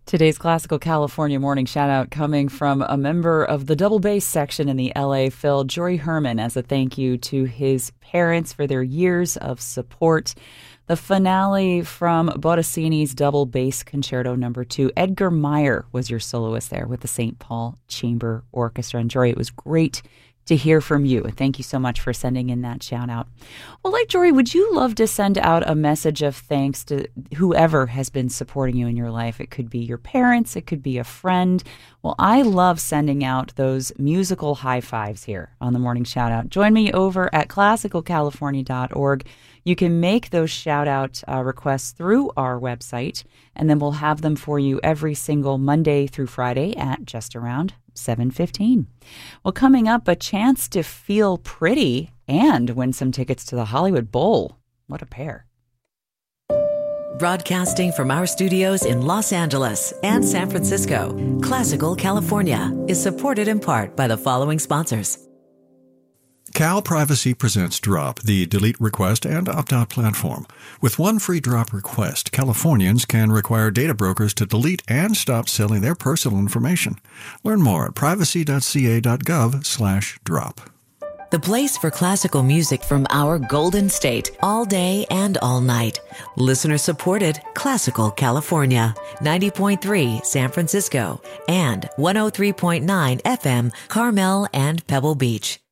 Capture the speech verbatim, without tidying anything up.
Today's Classical California morning shout out coming from a member of the double bass section in the L A Phil, Jory Herman, as a thank you to his parents for their years of support. The finale from Bottesini's double bass concerto number two. Edgar Meyer was your soloist there with the Saint Paul Chamber Orchestra. And Jory, it was great to hear from you. And thank you so much for sending in that shout out. Well, like Jory, would you love to send out a message of thanks to whoever has been supporting you in your life? It could be your parents, it could be a friend. Well, I love sending out those musical high fives here on the morning shout out. Join me over at classical california dot org. You can make those shout out uh, requests through our website, and then we'll have them for you every single Monday through Friday at just around seven fifteen. Well, coming up, a chance to feel pretty and win some tickets to the Hollywood Bowl. What a pair. Broadcasting from our studios in Los Angeles and San Francisco, Classical California is supported in part by the following sponsors. Cal Privacy presents Drop, the delete request and opt-out platform. With one free drop request, Californians can require data brokers to delete and stop selling their personal information. Learn more at privacy dot c a dot gov slash drop. The place for classical music from our Golden State, all day and all night. Listener-supported Classical California, ninety point three San Francisco, and one oh three point nine F M Carmel and Pebble Beach.